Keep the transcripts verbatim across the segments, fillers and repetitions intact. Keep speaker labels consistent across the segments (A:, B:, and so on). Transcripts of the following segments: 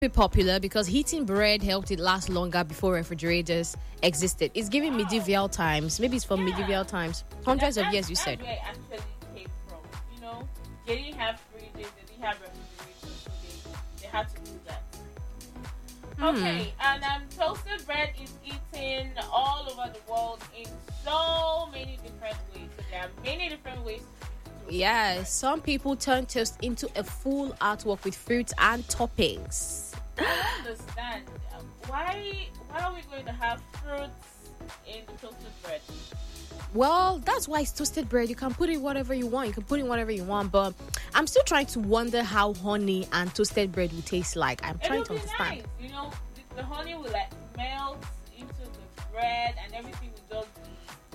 A: Popular because heating bread helped it last longer before refrigerators existed. It's giving
B: Wow.
A: medieval times. Maybe it's from
B: Yeah.
A: medieval times. Hundreds
B: That-
A: of years,
B: that's-
A: you
B: that's
A: said.
B: where it actually came from. You know, they didn't have fridges, they didn't have refrigerators, so they, they had to do that.
A: Hmm.
B: Okay, and um, toasted bread is eaten all over the world in so many different ways. So there are many different ways to eat toasted
A: Yeah,
B: bread.
A: some people turn toast into a full artwork with fruits and toppings.
B: I don't understand. Um, Why, why are we going to have fruits in the toasted bread?
A: Well, that's why it's toasted bread. You can put it whatever you want. You can put in whatever you want. But I'm still trying to wonder how honey and toasted bread will taste like. I'm trying
B: It'll
A: to
B: be
A: understand.
B: nice, you know. The, the honey will like melt into the bread, and everything will just be.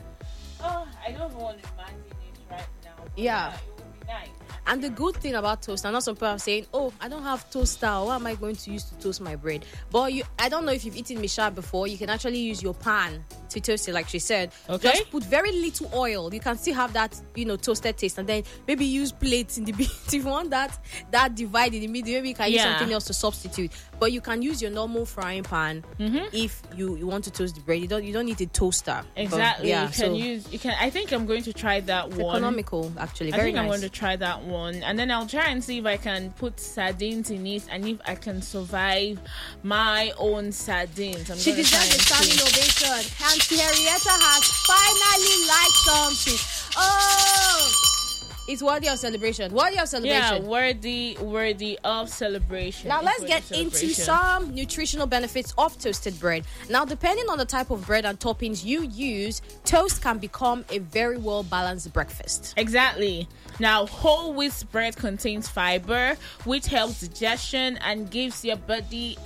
B: Oh, I don't even want to imagine it right now. But
A: Yeah.
B: it will be nice.
A: And the good thing about toast, I know some people are saying, "Oh, I don't have toaster. What am I going to use to toast my bread?" But you, I don't know if you've eaten misha before. You can actually use your pan to toast it, like she said.
B: Okay.
A: Just put very little oil. You can still have that, you know, toasted taste, and then maybe use plates in the middle. If you want that that divide in the middle, maybe you can use
B: Yeah.
A: something else to substitute. But you can use your normal frying pan
B: Mhm.
A: if you, you want to toast the bread. You don't you don't need a toaster. But,
B: Exactly.
A: yeah.
B: you can
A: so
B: use. You can. I think I'm going to try that
A: it's
B: one.
A: economical, actually.
B: I
A: Very
B: think I'm
A: nice.
B: going to try that one, and then I'll try and see if I can put sardines in it, and if I can survive my own sardines. I'm
A: She
B: gonna try
A: deserves a
B: and
A: standing
B: see.
A: ovation. Auntie Henrietta has finally liked something. Oh, it's worthy of celebration. Worthy of
B: Yeah,
A: celebration.
B: worthy, worthy of celebration.
A: Now
B: It's
A: let's
B: worthy
A: get
B: of
A: into
B: celebration.
A: some nutritional benefits of toasted bread. Now, depending on the type of bread and toppings you use, toast can become a very well balanced breakfast.
B: Exactly. Now, whole wheat bread contains fiber, which helps digestion and gives your body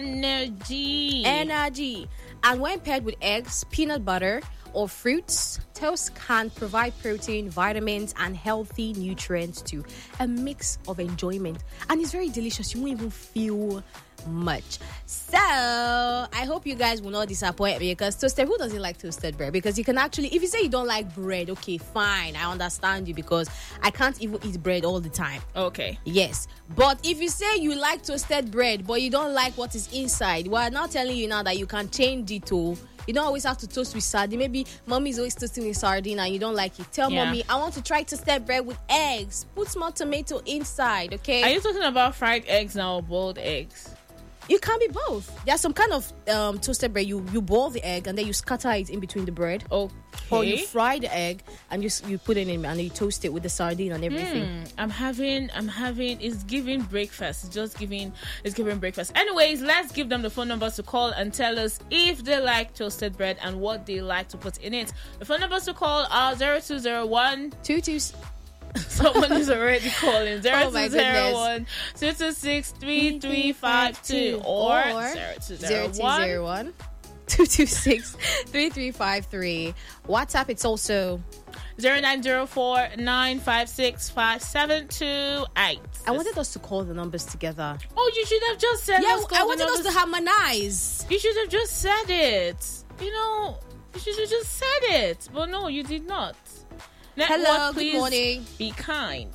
B: energy.
A: Energy. And when paired with eggs, peanut butter, or fruits, toast can provide protein, vitamins, and healthy nutrients too. A mix of enjoyment. And it's very delicious. You won't even feel much. So, I hope you guys will not disappoint me because toasted, who doesn't like toasted bread? Because you can actually, if you say you don't like bread, okay, fine. I understand you because I can't even eat bread all the time.
B: Okay.
A: Yes, but if you say you like toasted bread but you don't like what is inside, we're not telling you now that you can change it to. You don't always have to toast with sardine. Maybe mommy is always toasting with sardine and you don't like it. Tell
B: Yeah.
A: mommy, I want to try toasted bread with eggs. Put small tomato inside, okay?
B: Are you talking about fried eggs now or boiled eggs?
A: You can be both. There's some kind of um, toasted bread. You you boil the egg and then you scatter it in between the bread.
B: Okay.
A: Or you fry the egg and you s- you put it in and you toast it with the sardine and everything.
B: Hmm, I'm having, I'm having, it's giving breakfast. It's just giving, it's giving breakfast. Anyways, let's give them the phone numbers to call and tell us if they like toasted bread and what they like to put in it. The phone numbers to call are zero two zero one.
A: Two two.
B: Someone is already calling. zero
A: Oh my
B: two zero one two two six three three five two or zero two zero one
A: one two two six three three five three. WhatsApp, it's also.
B: zero nine zero four nine five six five seven two eight.
A: I wanted us to call the numbers together.
B: Oh, you should have just said.
A: Yeah,
B: let's call
A: I
B: the
A: wanted us
B: numbers.
A: to harmonize.
B: You should have just said it. You know, you should have just said it. But no, you did not. Network,
A: Hello, good
B: please
A: morning.
B: be kind.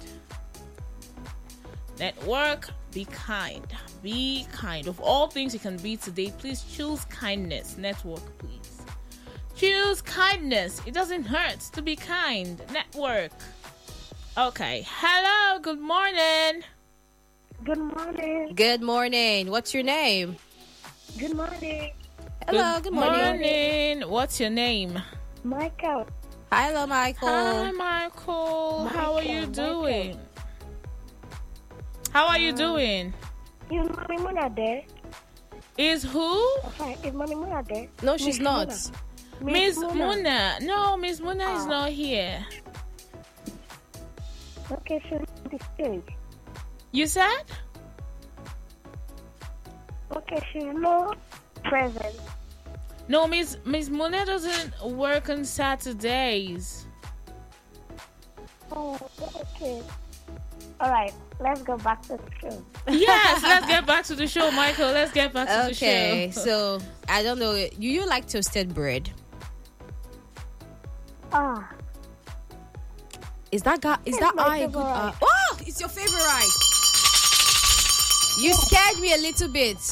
B: Network, be kind. Be kind. Of all things you can be today, please choose kindness. Network, please. Choose kindness. It doesn't hurt to be kind. Network. Okay. Hello, good morning.
C: Good morning.
A: Good morning. What's your name?
C: Good morning.
A: Hello, good, morning.
B: morning. What's your name?
C: Michael.
A: Hello, Michael.
B: Hi, Michael. How are you
C: Michael,
B: doing? How are you doing?
C: Is Mommy Mona there?
B: Is who?
C: Fine. Is Mommy Mona there?
A: No, she's
C: Miss
A: not.
C: Mona.
B: Miss
C: Mona.
B: Muna. No, Miss Muna is
C: Oh.
B: not here.
C: Okay, she's on the stage.
B: You said?
C: Okay, she's not present.
B: No, Miss Miss Muna doesn't work on Saturdays.
C: Oh, okay. All right, let's go back to the show.
B: Yes, let's get back to the show, Michael. Let's get back to
A: Okay,
B: the show.
A: so I don't know. Do you like toasted bread?
C: Ah,
A: Is that guy? Is
C: It's
A: that
C: my
A: I? Good.
C: favorite.
A: Uh, oh, it's your favorite. You scared me a little bit.